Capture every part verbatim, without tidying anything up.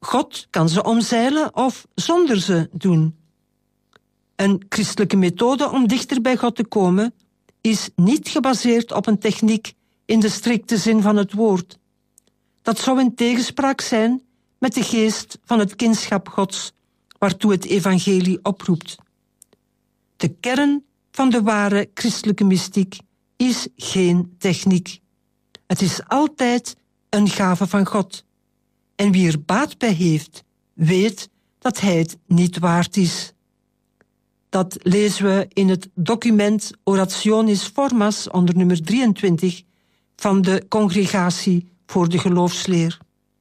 God kan ze omzeilen of zonder ze doen. Een christelijke methode om dichter bij God te komen is niet gebaseerd op een techniek in de strikte zin van het woord. Dat zou in tegenspraak zijn met de geest van het kindschap Gods, waartoe het evangelie oproept. De kern van de ware christelijke mystiek is geen techniek. Het is altijd een gave van God. En wie er baat bij heeft, weet dat hij het niet waard is. Dat lezen we in het document Orationis Formas onder nummer drieëntwintig van de Congregatie voor de Geloofsleer.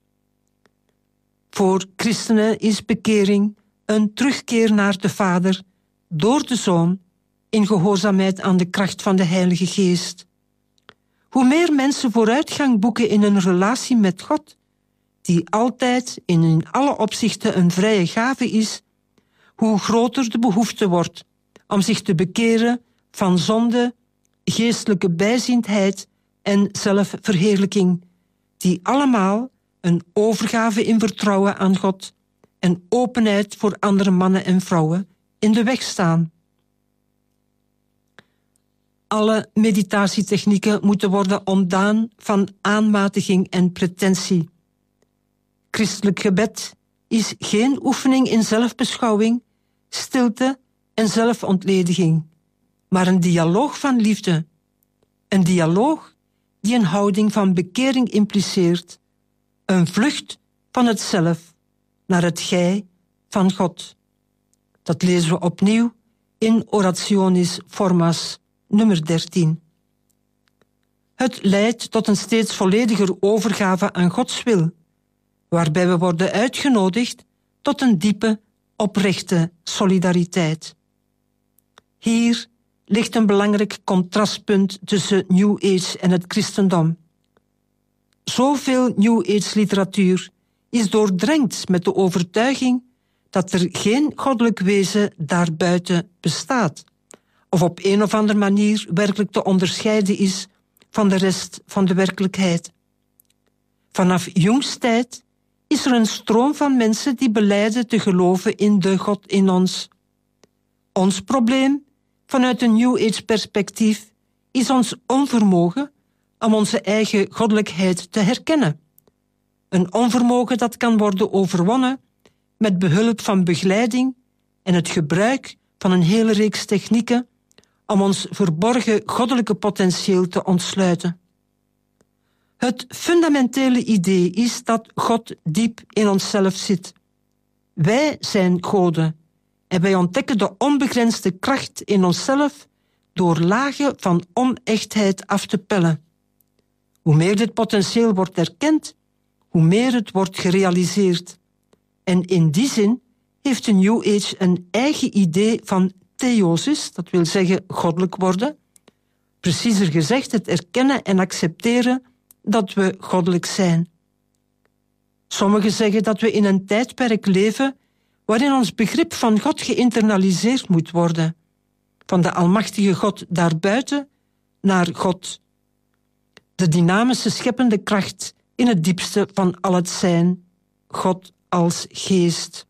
Voor christenen is bekering een terugkeer naar de Vader door de Zoon in gehoorzaamheid aan de kracht van de Heilige Geest. Hoe meer mensen vooruitgang boeken in een relatie met God, die altijd en in alle opzichten een vrije gave is, hoe groter de behoefte wordt om zich te bekeren van zonde, geestelijke bijziendheid en zelfverheerlijking, die allemaal een overgave in vertrouwen aan God en openheid voor andere mannen en vrouwen in de weg staan. Alle meditatietechnieken moeten worden ontdaan van aanmatiging en pretentie. Christelijk gebed is geen oefening in zelfbeschouwing, stilte en zelfontlediging, maar een dialoog van liefde. Een dialoog die een houding van bekering impliceert, een vlucht van het zelf naar het gij van God. Dat lezen we opnieuw in Orationis Formas, nummer dertien. Het leidt tot een steeds vollediger overgave aan Gods wil, waarbij we worden uitgenodigd tot een diepe, oprechte solidariteit. Hier ligt een belangrijk contrastpunt tussen New Age en het christendom. Zoveel New Age literatuur is doordrenkt met de overtuiging dat er geen goddelijk wezen daarbuiten bestaat, of op een of andere manier werkelijk te onderscheiden is van de rest van de werkelijkheid. Vanaf jongstijd is er een stroom van mensen die belijden te geloven in de God in ons. Ons probleem, vanuit een New Age perspectief, is ons onvermogen om onze eigen goddelijkheid te herkennen. Een onvermogen dat kan worden overwonnen met behulp van begeleiding en het gebruik van een hele reeks technieken om ons verborgen goddelijke potentieel te ontsluiten. Het fundamentele idee is dat God diep in onszelf zit. Wij zijn goden en wij ontdekken de onbegrensde kracht in onszelf door lagen van onechtheid af te pellen. Hoe meer dit potentieel wordt erkend, hoe meer het wordt gerealiseerd. En in die zin heeft de New Age een eigen idee van theosis, dat wil zeggen goddelijk worden. Preciezer gezegd, het erkennen en accepteren dat we goddelijk zijn. Sommigen zeggen dat we in een tijdperk leven waarin ons begrip van God geïnternaliseerd moet worden. Van de almachtige God daarbuiten naar God. De dynamische scheppende kracht in het diepste van al het zijn, God als geest.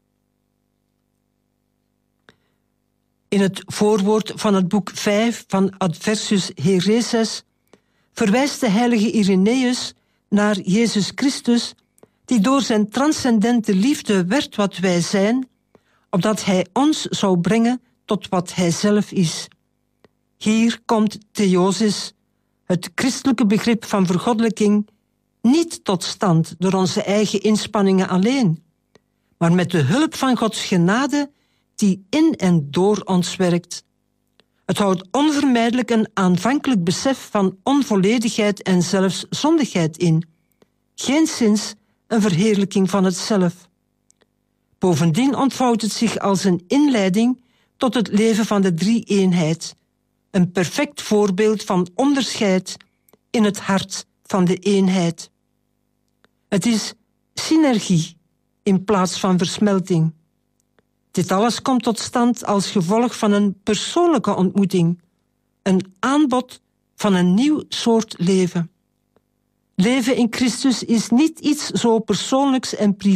In het voorwoord van het boek vijf van Adversus Hereses verwijst de heilige Irenaeus naar Jezus Christus, die door zijn transcendente liefde werd wat wij zijn, opdat hij ons zou brengen tot wat hij zelf is. Hier komt theosis, het christelijke begrip van vergoddelijking, niet tot stand door onze eigen inspanningen alleen, maar met de hulp van Gods genade die in en door ons werkt. Het houdt onvermijdelijk een aanvankelijk besef van onvolledigheid en zelfs zondigheid in, geenszins een verheerlijking van het zelf. Bovendien ontvouwt het zich als een inleiding tot het leven van de drie-eenheid, een perfect voorbeeld van onderscheid in het hart van de eenheid. Het is synergie in plaats van versmelting. Dit alles komt tot stand als gevolg van een persoonlijke ontmoeting, een aanbod van een nieuw soort leven. Leven in Christus is niet iets zo persoonlijks en privé